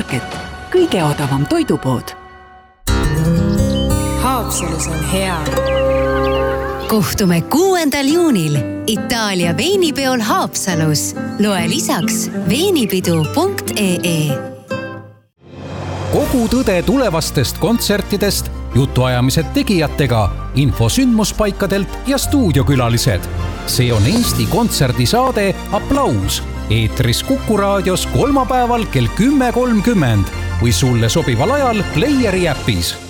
Market, kõige odavam toidupood. Haapsalus on hea. Kohtume 6. juunil Itaalia veinipeol Haapsalus. Loe lisaks veinipidu.ee. Kogu tõde tulevastest kontsertidest, jutuajamised tegijatega, info sündmuspaikadelt ja stuudiokülalised. See on Eesti kontserdisaade Applaus. Eetris Kuku raadios kolmapäeval kell 10.30 või sulle sobival ajal Playeri äpis.